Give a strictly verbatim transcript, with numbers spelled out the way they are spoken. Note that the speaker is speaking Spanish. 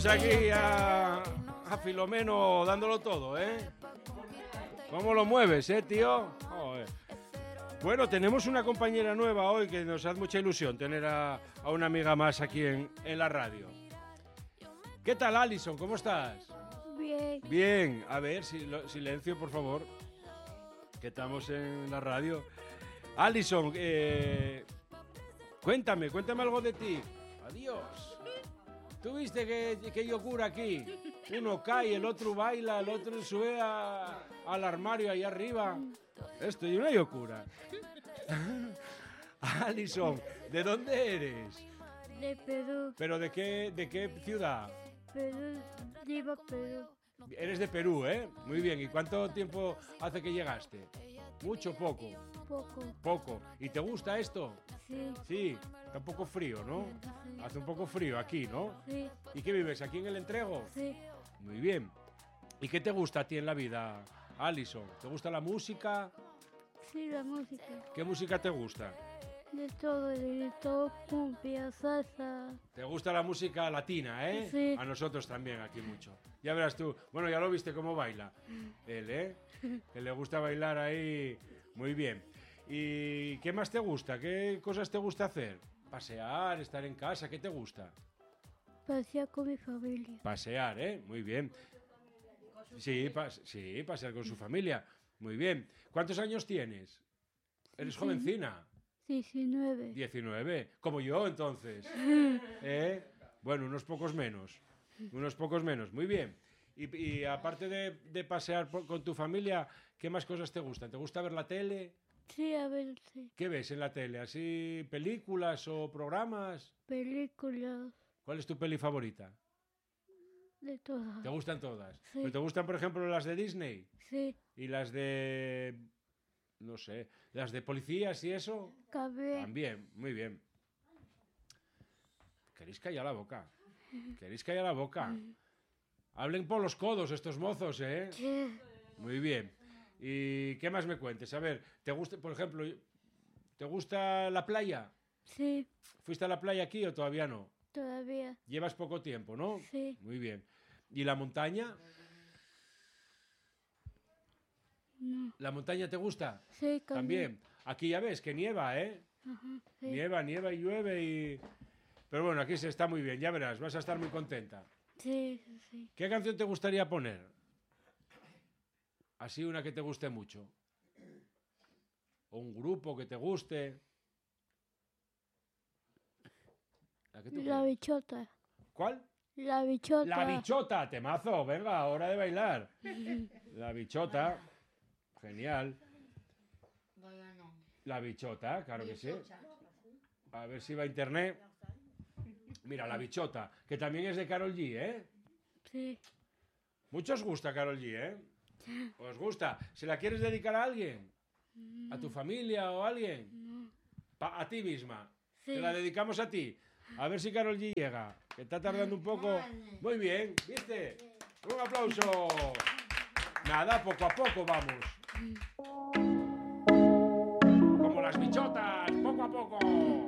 Aquí a, a Filomeno dándolo todo, ¿eh? ¿Cómo lo mueves, eh, tío? Joder. Bueno, tenemos una compañera nueva hoy que nos hace mucha ilusión tener a, a una amiga más aquí en, en la radio. ¿Qué tal, Alison? ¿Cómo estás? Bien. Bien. A ver, si, lo, silencio, por favor, que estamos en la radio. Alison, eh, cuéntame, cuéntame algo de ti. Adiós. ¿Tú viste que, que yo cura aquí? Uno cae, el otro baila, el otro sube a, al armario ahí arriba. Esto y una locura. Alison, ¿de dónde eres? De Perú. ¿Pero de qué, de qué ciudad? Perú, viva Perú. Eres de Perú, ¿eh? Muy bien. ¿Y cuánto tiempo hace que llegaste? ¿Mucho? ¿Poco? Poco. Poco. ¿Y te gusta esto? Sí. Sí. Está un poco frío, ¿no? Sí. Hace un poco frío aquí, ¿no? Sí. ¿Y qué vives? ¿Aquí en el Entrego? Sí. Muy bien. ¿Y qué te gusta a ti en la vida, Alison? ¿Te gusta la música? Sí, la música. ¿Qué música te gusta? De todo, de todo, cumbia, salsa. ¿Te gusta la música latina, eh? Sí. A nosotros también, aquí mucho. Ya verás tú. Bueno, ya lo viste cómo baila él, ¿eh? Que le gusta bailar ahí muy bien. ¿Y qué más te gusta? ¿Qué cosas te gusta hacer? Pasear, estar en casa, ¿qué te gusta? Pasear con mi familia. Pasear, ¿eh? Muy bien. Sí, pas- sí, pasear con su familia. Muy bien. ¿Cuántos años tienes? ¿Eres Sí. jovencina? diecinueve. diecinueve. Como yo, entonces. ¿Eh? Bueno, unos pocos menos. Unos pocos menos. Muy bien. Y, y aparte de, de pasear por- con tu familia, ¿qué más cosas te gustan? ¿Te gusta ver la tele? Sí, a ver, sí. ¿Qué ves en la tele? ¿Así películas o programas? Películas, ¿Cuál es tu peli favorita? de todas. ¿Te gustan todas? Sí. ¿Pero te gustan, por ejemplo, las de Disney? Sí, ¿Y las de... no sé, las de policías y eso? también. También, muy bien. ¿Queréis callar la boca? ¿Queréis callar la boca? Hablen por los codos estos mozos, ¿eh? Sí. Muy bien. ¿Y qué más me cuentes? A ver, ¿te gusta, por ejemplo, ¿te gusta la playa? Sí, ¿Fuiste a la playa aquí o todavía no? todavía. Llevas poco tiempo, ¿no? Sí. Muy bien. ¿Y la montaña? No. ¿La montaña te gusta? Sí, También. Aquí ya ves que nieva, ¿eh? Ajá, sí. Nieva, nieva y llueve y... Pero bueno, aquí se está muy bien, ya verás, vas a estar muy contenta. Sí, sí. ¿Qué canción te gustaría poner? Así una que te guste mucho. O un grupo que te guste. ¿La, que tú La quieres? bichota. ¿Cuál? La bichota. La bichota, temazo, venga, hora de bailar. La bichota, genial. La bichota, claro que sí. A ver si va a internet. Mira, la bichota, que también es de Karol G, ¿eh? Sí. Mucho os gusta Karol G, ¿eh? ¿Os gusta? ¿Se la quieres dedicar a alguien? ¿A tu familia o a alguien? No. Pa- a ti misma. Sí. Te la dedicamos a ti. A ver si Karol G llega, que está tardando un poco. Muy bien, ¿viste? Un aplauso. Nada, poco a poco vamos. Como las bichotas, poco a poco.